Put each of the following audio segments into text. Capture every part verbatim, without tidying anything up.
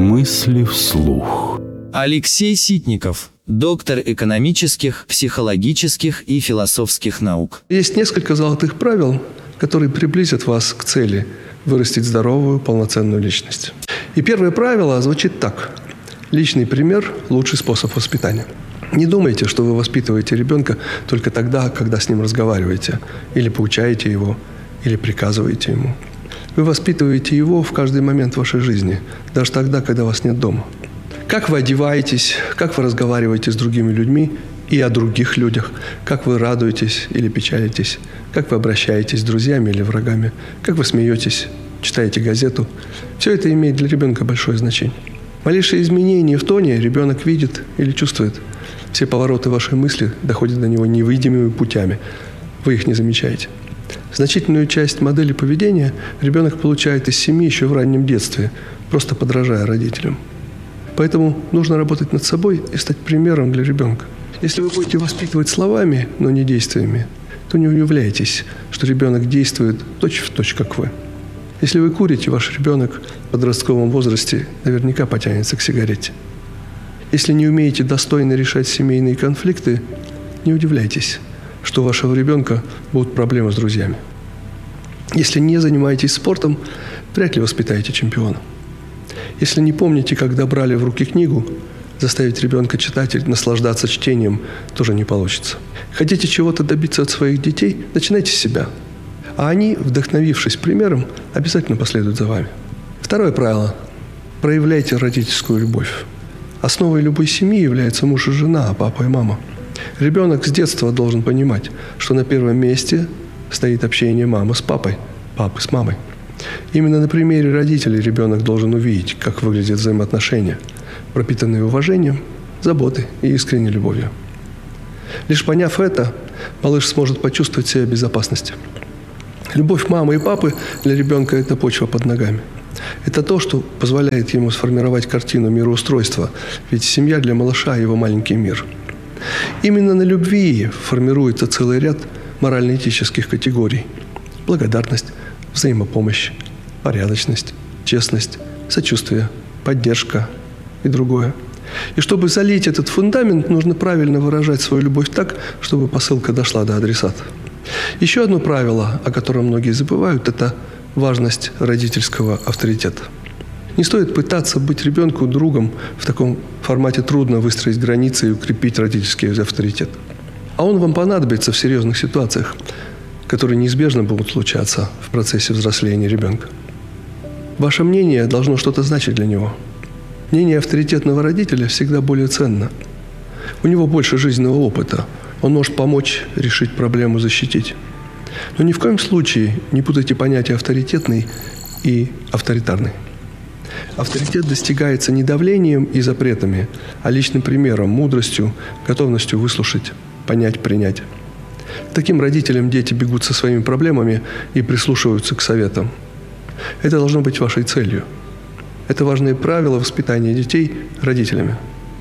Мысли вслух. Алексей Ситников, доктор экономических, психологических и философских наук. Есть несколько золотых правил, которые приблизят вас к цели – вырастить здоровую, полноценную личность. И первое правило звучит так. Личный пример – лучший способ воспитания. Не думайте, что вы воспитываете ребенка только тогда, когда с ним разговариваете, или поучаете его, или приказываете ему. Вы воспитываете его в каждый момент вашей жизни, даже тогда, когда вас нет дома. Как вы одеваетесь, как вы разговариваете с другими людьми и о других людях, как вы радуетесь или печалитесь, как вы обращаетесь с друзьями или врагами, как вы смеетесь, читаете газету. Все это имеет для ребенка большое значение. Малейшие изменения в тоне ребенок видит или чувствует. Все повороты вашей мысли доходят до него невидимыми путями. Вы их не замечаете. Значительную часть модели поведения ребенок получает из семьи еще в раннем детстве, просто подражая родителям. Поэтому нужно работать над собой и стать примером для ребенка. Если вы будете воспитывать словами, но не действиями, то не удивляйтесь, что ребенок действует точь-в-точь, как вы. Если вы курите, ваш ребенок в подростковом возрасте наверняка потянется к сигарете. Если не умеете достойно решать семейные конфликты, не удивляйтесь, что у вашего ребенка будут проблемы с друзьями. Если не занимаетесь спортом, вряд ли воспитаете чемпиона. Если не помните, когда брали в руки книгу, заставить ребенка читать или наслаждаться чтением тоже не получится. Хотите чего-то добиться от своих детей, начинайте с себя. А они, вдохновившись примером, обязательно последуют за вами. Второе правило – проявляйте родительскую любовь. Основой любой семьи является муж и жена, а папа и мама. Ребенок с детства должен понимать, что на первом месте стоит общение мамы с папой, папы с мамой. Именно на примере родителей ребенок должен увидеть, как выглядят взаимоотношения, пропитанные уважением, заботой и искренней любовью. Лишь поняв это, малыш сможет почувствовать себя в безопасности. Любовь мамы и папы для ребенка – это почва под ногами. Это то, что позволяет ему сформировать картину мироустройства, ведь семья для малыша – его маленький мир. Именно на любви формируется целый ряд морально-этических категорий – благодарность, взаимопомощь, порядочность, честность, сочувствие, поддержка и другое. И чтобы залить этот фундамент, нужно правильно выражать свою любовь так, чтобы посылка дошла до адресата. Еще одно правило, о котором многие забывают, это важность родительского авторитета. Не стоит пытаться быть ребенку другом. В таком формате трудно выстроить границы и укрепить родительский авторитет. А он вам понадобится в серьезных ситуациях, которые неизбежно будут случаться в процессе взросления ребенка. Ваше мнение должно что-то значить для него. Мнение авторитетного родителя всегда более ценно. У него больше жизненного опыта. Он может помочь решить проблему, защитить. Но ни в коем случае не путайте понятия авторитетный и авторитарный. Авторитет достигается не давлением и запретами, а личным примером, мудростью, готовностью выслушать, понять, принять. Таким родителям дети бегут со своими проблемами и прислушиваются к советам. Это должно быть вашей целью. Это важные правила воспитания детей родителями.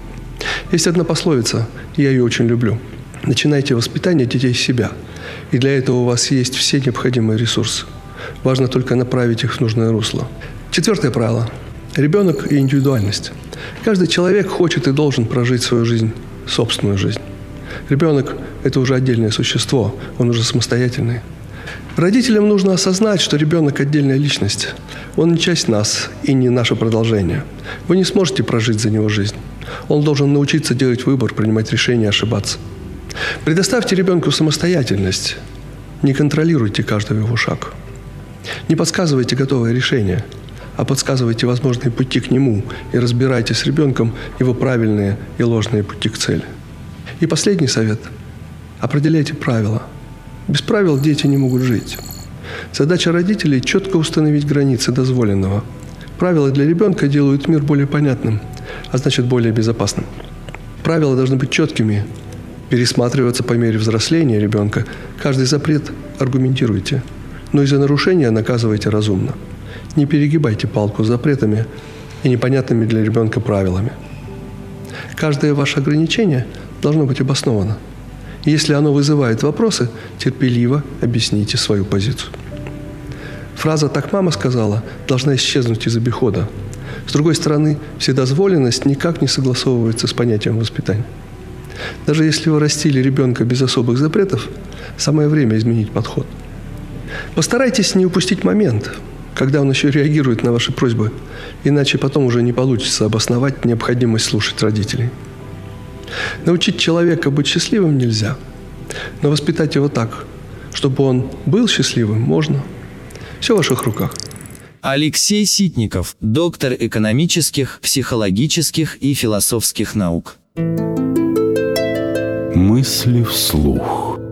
Есть одна пословица, и я ее очень люблю. Начинайте воспитание детей с себя, и для этого у вас есть все необходимые ресурсы. Важно только направить их в нужное русло. Четвертое правило – ребенок и индивидуальность. Каждый человек хочет и должен прожить свою жизнь, собственную жизнь. Ребенок – это уже отдельное существо, он уже самостоятельный. Родителям нужно осознать, что ребенок – отдельная личность. Он не часть нас и не наше продолжение. Вы не сможете прожить за него жизнь. Он должен научиться делать выбор, принимать решения, ошибаться. Предоставьте ребенку самостоятельность. Не контролируйте каждый его шаг. Не подсказывайте готовое решение, а подсказывайте возможные пути к нему и разбирайте с ребенком его правильные и ложные пути к цели. И последний совет. Определяйте правила. Без правил дети не могут жить. Задача родителей – четко установить границы дозволенного. Правила для ребенка делают мир более понятным, а значит более безопасным. Правила должны быть четкими, пересматриваться по мере взросления ребенка. Каждый запрет аргументируйте, но и за нарушение наказывайте разумно. Не перегибайте палку с запретами и непонятными для ребенка правилами. Каждое ваше ограничение должно быть обосновано. Если оно вызывает вопросы, терпеливо объясните свою позицию. Фраза «так мама сказала» должна исчезнуть из обихода. С другой стороны, вседозволенность никак не согласовывается с понятием воспитания. Даже если вы растили ребенка без особых запретов, самое время изменить подход. Постарайтесь не упустить момент, когда он еще реагирует на ваши просьбы, иначе потом уже не получится обосновать необходимость слушать родителей. Научить человека быть счастливым нельзя, но воспитать его так, чтобы он был счастливым, можно. Все в ваших руках. Алексей Ситников, доктор экономических, психологических и философских наук. Мысли вслух.